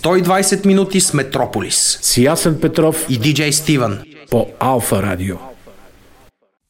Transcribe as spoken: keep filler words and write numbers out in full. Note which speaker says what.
Speaker 1: сто и двайсет минути с Метрополис.
Speaker 2: С Ясен Петров
Speaker 1: и диджей Стивън
Speaker 2: по Алфа Радио.